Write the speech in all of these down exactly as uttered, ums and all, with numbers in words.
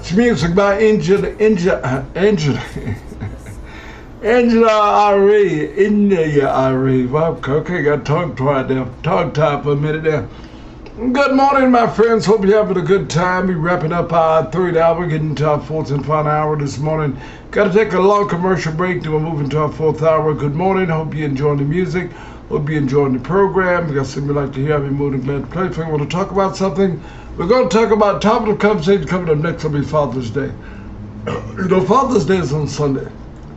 It's music by Angela, Angela, Angela, Angela Ari, India Ari. Well, okay, got tongue tied there, tongue tied for a minute there. Good morning, my friends. Hope you're having a good time. We're wrapping up our third hour, getting to our fourth and final hour this morning. Got to take a long commercial break, then we're moving to our fourth hour. Good morning. Hope you're enjoying the music. Hope you're enjoying the program. We got something we'd like to hear. I've been moving glad to play. If you want to talk about something, we're going to talk about topic of conversation coming up next will be Father's Day. You know, Father's Day is on Sunday.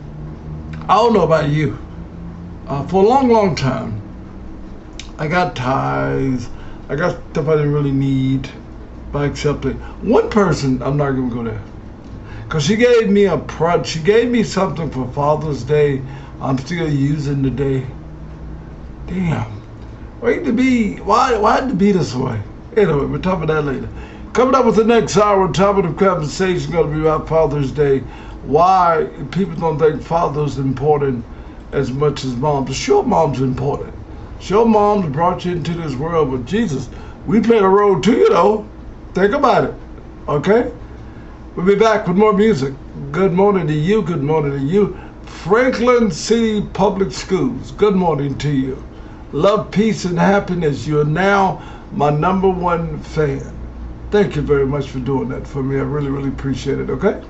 I don't know about you. Uh, for a long, long time, I got ties. I got stuff I didn't really need by accepting. One person, I'm not going to go there. Because she gave me a prod. She gave me something for Father's Day. I'm still using today. Damn. Why to be, why, why to be this way? Anyway, we'll talk about that later. Coming up with the next hour, topic of conversation is going to be about Father's Day. Why people don't think father's important as much as moms. Sure, mom's important. Sure, moms brought you into this world, but Jesus, we played a role too, you know. Think about it, okay? We'll be back with more music. Good morning to you, good morning to you. Franklin City Public Schools, good morning to you. Love, peace, and happiness. You are now my number one fan. Thank you very much for doing that for me. I really, really appreciate it, okay?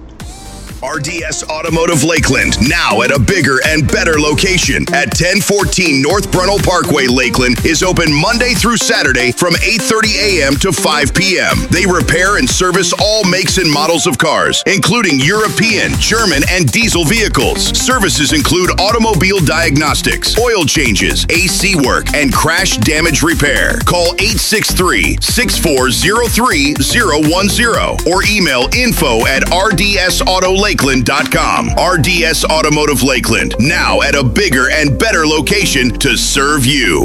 R D S Automotive Lakeland, now at a bigger and better location at ten fourteen North Brunel Parkway, Lakeland, is open Monday through Saturday from eight thirty a.m. to five p.m. They repair and service all makes and models of cars, including European, German, and diesel vehicles. Services include automobile diagnostics, oil changes, A C work, and crash damage repair. Call eight six three, six four zero three, zero one zero or email info at r d s auto lakeland dot com. R D S Automotive Lakeland, now at a bigger and better location to serve you.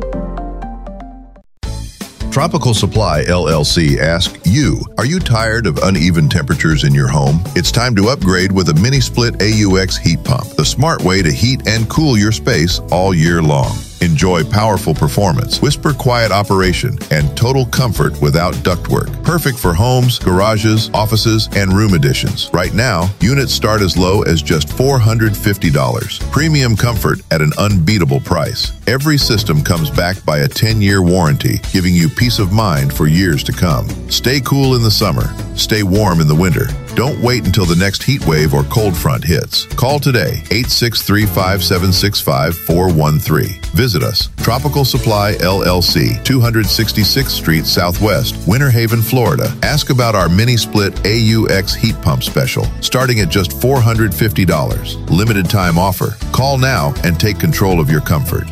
Tropical Supply L L C asks you, are you tired of uneven temperatures in your home? It's time to upgrade with a mini split A U X heat pump, the smart way to heat and cool your space all year long. Enjoy powerful performance, whisper quiet operation, and total comfort without ductwork. Perfect for homes, garages, offices, and room additions. Right now, units start as low as just four hundred fifty dollars. Premium comfort at an unbeatable price. Every system comes backed by a ten-year warranty, giving you peace of mind for years to come. Stay cool in the summer. Stay warm in the winter. Don't wait until the next heat wave or cold front hits. Call today, eight six three, five seven six five, four one three. Visit us, Tropical Supply L L C, two sixty-sixth Street Southwest, Winter Haven, Florida. Ask about our mini split A U X heat pump special, starting at just four hundred fifty dollars. Limited time offer. Call now and take control of your comfort.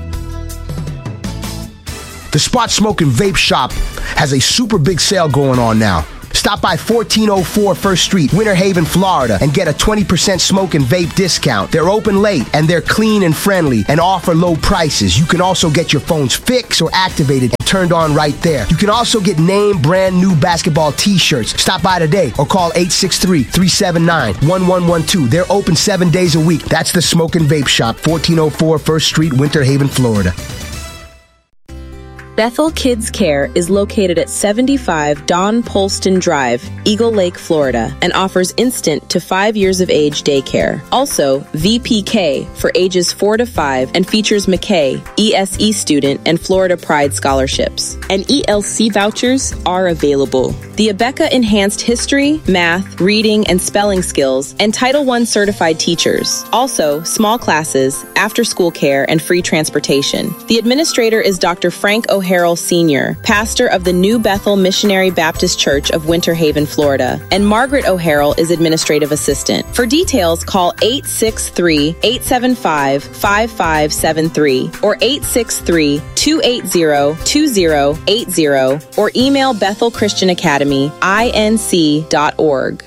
The Spot Smoke and Vape Shop has a super big sale going on now. Stop by fourteen oh four First Street, Winter Haven, Florida, and get a twenty percent smoke and vape discount. They're open late, and they're clean and friendly, and offer low prices. You can also get your phones fixed or activated and turned on right there. You can also get name brand new basketball t-shirts. Stop by today or call eight six three, three seven nine, one one one two. They're open seven days a week. That's the Smoke and Vape Shop, fourteen oh four First Street, Winter Haven, Florida. Bethel Kids Care is located at seventy-five Don Polston Drive, Eagle Lake, Florida, and offers instant to five years of age daycare. Also, V P K for ages four to five and features McKay, E S E student, and Florida Pride scholarships. And E L C vouchers are available. The Abeka Enhanced History, Math, Reading, and Spelling Skills, and Title one certified teachers. Also, small classes, after-school care, and free transportation. The administrator is Doctor Frank O'Harrell Senior, pastor of the New Bethel Missionary Baptist Church of Winter Haven, Florida, and Margaret O'Harrell is administrative assistant. For details, call eight six three, eight seven five, five five seven three or eight six three, two eight zero, two zero eight zero or email Bethel Christian Academy, inc dot org.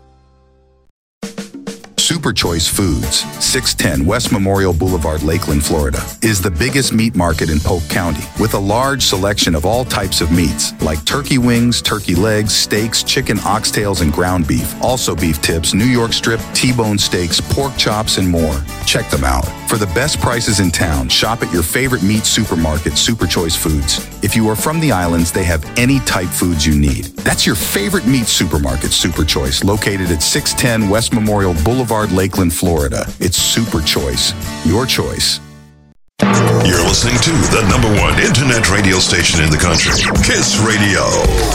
Super Choice Foods, six ten West Memorial Boulevard, Lakeland, Florida, is the biggest meat market in Polk County, with a large selection of all types of meats, like turkey wings, turkey legs, steaks, chicken oxtails, and ground beef. Also beef tips, New York strip, T-bone steaks, pork chops, and more. Check them out. For the best prices in town, shop at your favorite meat supermarket, Super Choice Foods. If you are from the islands, they have any type foods you need. That's your favorite meat supermarket, Super Choice, located at six ten West Memorial Boulevard, Lakeland, Florida. It's Super Choice. Your choice. You're listening to the number one internet radio station in the country, Kiss Radio.